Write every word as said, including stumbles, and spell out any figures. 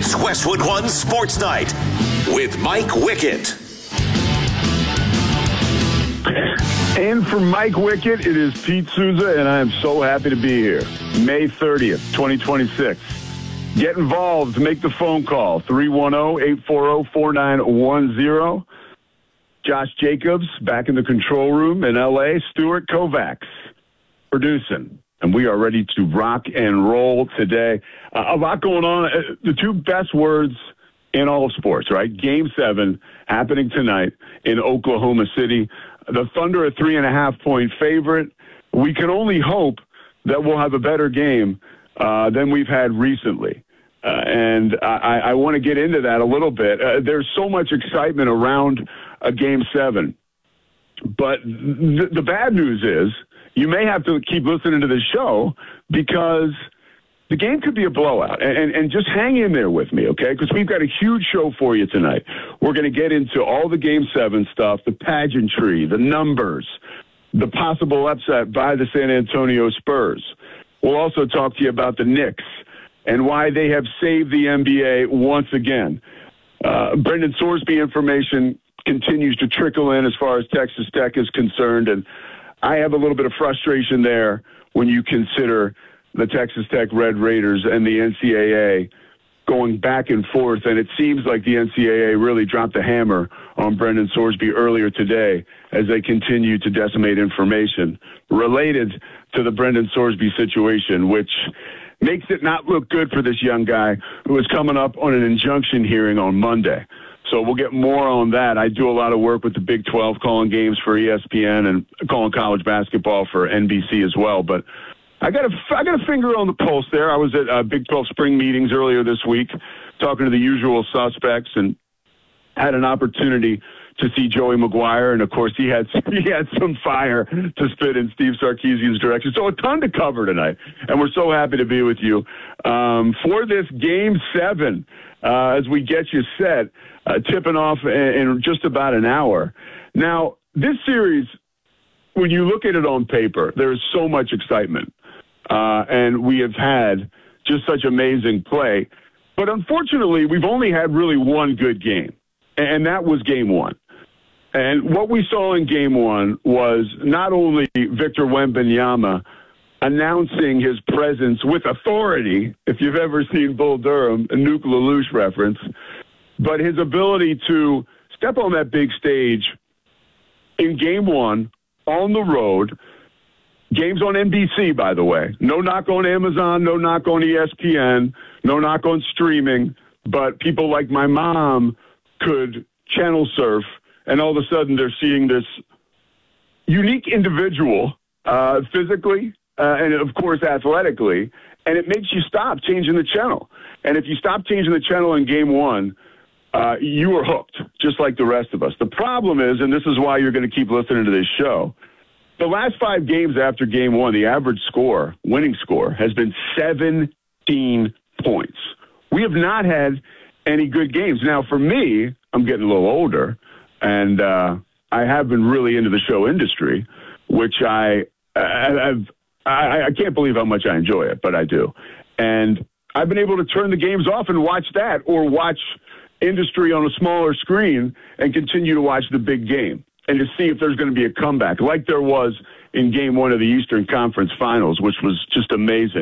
It's Westwood One Sports Night with Mike Wickett. And for Mike Wickett, it is Pete Souza, and I am so happy to be here. May thirtieth, twenty twenty-six. Get involved. Make the phone call, three one zero, eight four zero, four nine one zero. Josh Jacobs back in the control room in L A. Stuart Kovacs producing. And we are ready to rock and roll today. Uh, a lot going on. Uh, the two best words in all of sports, right? Game seven happening tonight in Oklahoma City. The Thunder, a three and a half point favorite. We can only hope that we'll have a better game uh, than we've had recently. Uh, and I, I want to get into that a little bit. Uh, there's so much excitement around a game seven. But th- the bad news is you may have to keep listening to this show because the game could be a blowout. And, and, and just hang in there with me, okay? Because we've got a huge show for you tonight. We're going to get into all the game seven stuff, the pageantry, the numbers, the possible upset by the San Antonio Spurs. We'll also talk to you about the Knicks and why they have saved the N B A once again. Uh, Brendan Sorsby information continues to trickle in as far as Texas Tech is concerned, and I have a little bit of frustration there when you consider the Texas Tech Red Raiders and the N C double A going back and forth, and it seems like the N C double A really dropped the hammer on Brendan Sorsby earlier today as they continue to decimate information related to the Brendan Sorsby situation, which makes it not look good for this young guy who is coming up on an injunction hearing on Monday. So we'll get more on that. I do a lot of work with the Big twelve, calling games for E S P N and calling college basketball for N B C as well. But I got a, I got a finger on the pulse there. I was at uh, Big twelve spring meetings earlier this week talking to the usual suspects and had an opportunity to see Joey Maguire. And, of course, he had he had some fire to spit in Steve Sarkisian's direction. So a ton to cover tonight. And we're so happy to be with you um, for this Game seven uh, as we get you set, uh, tipping off in, in just about an hour. Now, this series, when you look at it on paper, there is so much excitement. Uh, and we have had just such amazing play. But unfortunately, we've only had really one good game, and that was game one. And what we saw in game one was not only Victor Wembanyama announcing his presence with authority, if you've ever seen Bull Durham, a Nuke LaLoosh reference, but his ability to step on that big stage in game one on the road. Games on N B C, by the way. No knock on Amazon, no knock on E S P N, no knock on streaming, but people like my mom could channel surf, and all of a sudden they're seeing this unique individual uh, physically uh, and, of course, athletically, and it makes you stop changing the channel. And if you stop changing the channel in game one, uh, you are hooked, just like the rest of us. The problem is, and this is why you're going to keep listening to this show, the last five games after game one, the average score, winning score, has been seventeen points. We have not had any good games. Now, for me, I'm getting a little older, and uh, I have been really into the show industry, which I, I, I've, I, I can't believe how much I enjoy it, but I do. And I've been able to turn the games off and watch that, or watch industry on a smaller screen and continue to watch the big game, and to see if there's going to be a comeback like there was in game one of the Eastern Conference Finals, which was just amazing.